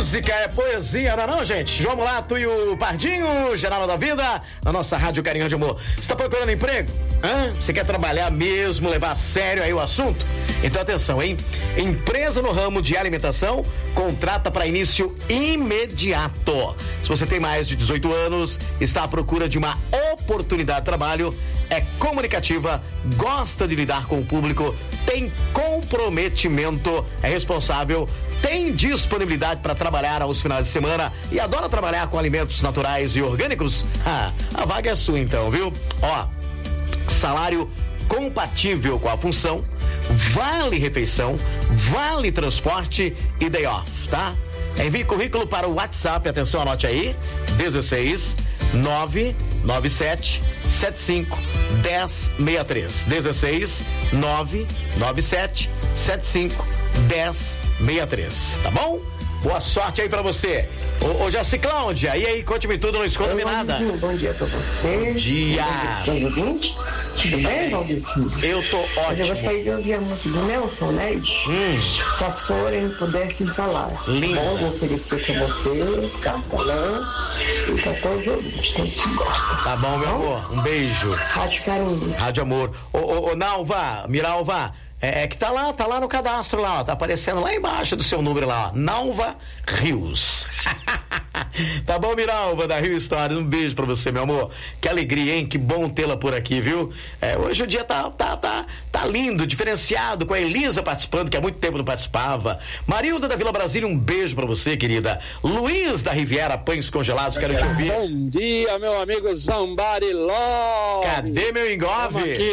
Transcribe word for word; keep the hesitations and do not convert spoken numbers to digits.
Música é poesia, não é não, gente? João Mulato e o Pardinho, Geral da Vida, na nossa Rádio Carinho de Amor. Você tá procurando emprego? Hã? Você quer trabalhar mesmo, levar a sério aí o assunto? Então atenção, hein? Empresa no ramo de alimentação contrata para início imediato. Se você tem mais de dezoito anos, está à procura de uma oportunidade de trabalho, é comunicativa, gosta de lidar com o público, tem comprometimento, é responsável, tem disponibilidade para trabalhar aos finais de semana e adora trabalhar com alimentos naturais e orgânicos? Ah, a vaga é sua então, viu? Ó, salário compatível com a função, vale refeição, vale transporte e day off, tá? Envie currículo para o WhatsApp, atenção, anote aí, dezesseis nove nove sete sete cinco um zero seis três. dezesseis nove nove sete sete cinco um zero seis três, tá bom? Boa sorte aí pra você. Ô, ô Jaci Cláudia, e aí, conte-me tudo, não esconda-me nada. Bom dia pra você. Bom dia. Bom dia. Tudo bem, Valdecinho? Eu tô ótimo. Mas eu gostaria de ouvir a música do Nelson Ned. Hum. Se as forem pudessem falar. Linda. Bom, vou oferecer pra você, catalã e qualquer ouvinte, quem se gosta. Tá bom, meu amor. Um beijo. Rádio Carinho. Rádio Amor. Ô, ô, ô Nalva, Miralva, é, é que tá lá, tá lá no cadastro lá, ó, tá aparecendo lá embaixo do seu número lá, ó, Nalva Rios. Tá bom, Miralva, da Rio História, um beijo pra você, meu amor. Que alegria, hein? Que bom tê-la por aqui, viu? É, hoje o dia tá, tá, tá, tá lindo, diferenciado, com a Elisa participando, que há muito tempo não participava. Marilda da Vila Brasília, um beijo pra você, querida. Luiz da Riviera, pães congelados, quero te ouvir. Bom dia, meu amigo Zambari Ló. Cadê meu engove?